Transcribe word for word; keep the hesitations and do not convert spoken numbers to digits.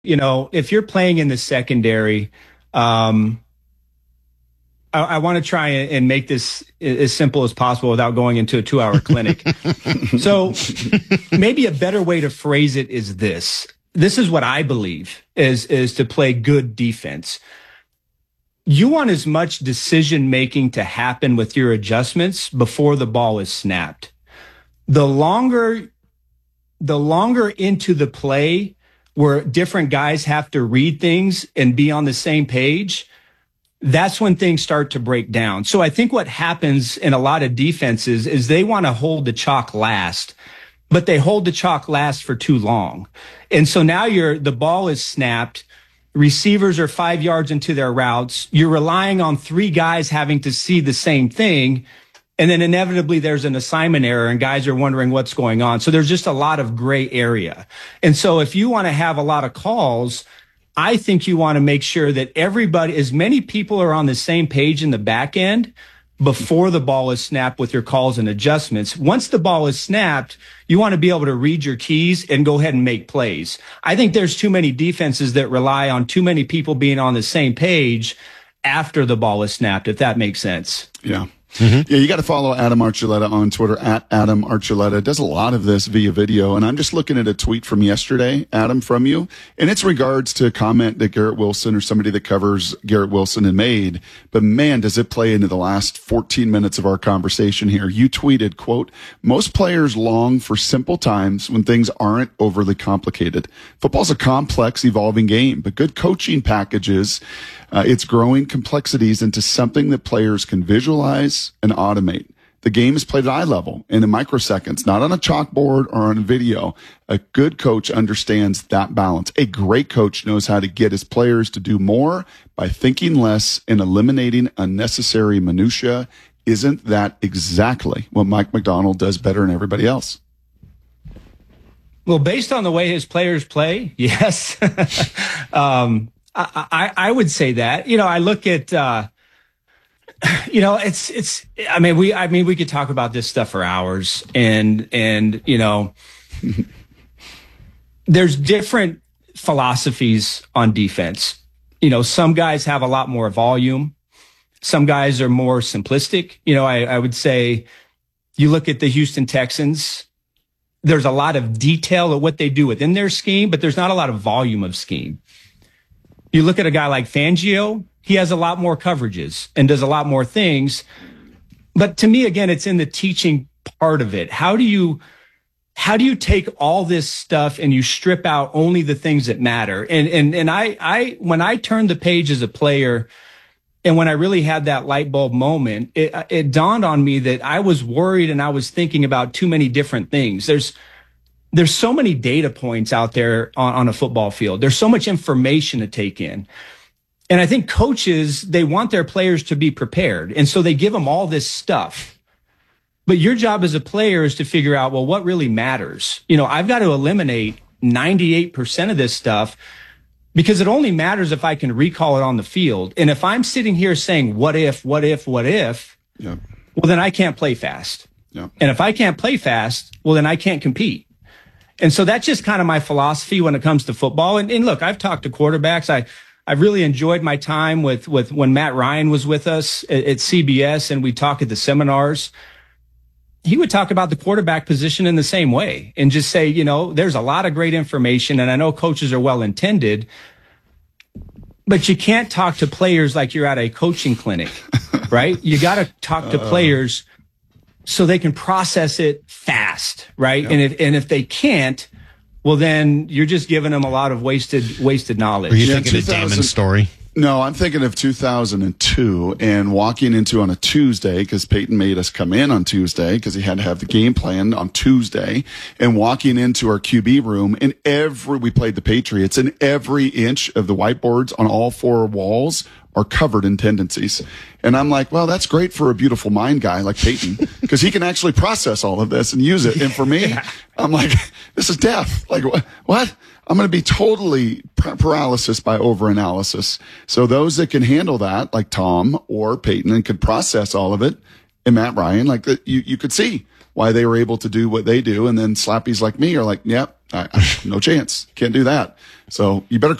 you know, if you're playing in the secondary, um, I, I want to try and make this as simple as possible without going into a two-hour clinic. So maybe a better way to phrase it is this. This is what I believe is, is to play good defense. You want as much decision-making to happen with your adjustments before the ball is snapped. The longer, the longer into the play where different guys have to read things and be on the same page, that's when things start to break down. So I think what happens in a lot of defenses is they want to hold the chalk last, but they hold the chalk last for too long. And so now you're, the ball is snapped. Receivers are five yards into their routes. You're relying on three guys having to see the same thing. And then inevitably there's an assignment error and guys are wondering what's going on. So there's just a lot of gray area. And so if you want to have a lot of calls, I think you want to make sure that everybody, as many people are on the same page in the back end before the ball is snapped with your calls and adjustments. Once the ball is snapped, you want to be able to read your keys and go ahead and make plays. I think there's too many defenses that rely on too many people being on the same page after the ball is snapped, if that makes sense. Yeah. Mm-hmm. Yeah, you got to follow Adam Archuleta on Twitter, at Adam Archuleta. Does a lot of this via video. And I'm just looking at a tweet from yesterday, Adam, from you. And it's regards to a comment that Garrett Wilson or somebody that covers Garrett Wilson had made. But man, does it play into the last fourteen minutes of our conversation here. You tweeted, quote, most players long for simple times when things aren't overly complicated. Football's a complex, evolving game, but good coaching packages Uh, it's growing complexities into something that players can visualize and automate. The game is played at eye level and in microseconds, not on a chalkboard or on a video. A good coach understands that balance. A great coach knows how to get his players to do more by thinking less and eliminating unnecessary minutia. Isn't that exactly what Mike Macdonald does better than everybody else? Well, based on the way his players play, yes. um, I, I, I would say that. You know, I look at, uh, you know, it's, it's, I mean, we, I mean, we could talk about this stuff for hours and, and, you know, there's different philosophies on defense. You know, some guys have a lot more volume. Some guys are more simplistic. You know, I, I would say you look at the Houston Texans, there's a lot of detail of what they do within their scheme, but there's not a lot of volume of scheme. You look at a guy like Fangio, he has a lot more coverages and does a lot more things. But to me, again, it's in the teaching part of it. How do you, how do you take all this stuff and you strip out only the things that matter? And, and, and I, I, when I turned the page as a player and when I really had that light bulb moment, it, it dawned on me that I was worried and I was thinking about too many different things. There's, There's so many data points out there on, on a football field. There's so much information to take in. And I think coaches, they want their players to be prepared. And so they give them all this stuff. But your job as a player is to figure out, well, what really matters? You know, I've got to eliminate ninety-eight percent of this stuff because it only matters if I can recall it on the field. And if I'm sitting here saying, what if, what if, what if, yeah. well, then I can't play fast. Yeah. And if I can't play fast, well, then I can't compete. And so that's just kind of my philosophy when it comes to football. And, and look, I've talked to quarterbacks. I, I've really enjoyed my time with, with when Matt Ryan was with us at, at C B S and we talk at the seminars. He would talk about the quarterback position in the same way and just say, you know, there's a lot of great information. And I know coaches are well intended, but you can't talk to players like you're at a coaching clinic, right? You got to talk to players so they can process it fast, right? Yep. And if and if they can't, well, then you're just giving them a lot of wasted wasted knowledge. Are you yeah, thinking of Damon's story? No, I'm thinking of two thousand two and walking into on a Tuesday because Peyton made us come in on Tuesday because he had to have the game plan on Tuesday and walking into our Q B room and every, we played the Patriots and every inch of the whiteboards on all four walls are covered in tendencies. And I'm like, well, that's great for a beautiful mind guy like Peyton because he can actually process all of this and use it. And for me, yeah. I'm like, this is death. Like, what? What? I'm going to be totally paralysis by overanalysis. So those that can handle that, like Tom or Peyton, and could process all of it, and Matt Ryan, like you, you could see why they were able to do what they do. And then slappies like me are like, yep, I, I, no chance. Can't do that. So you better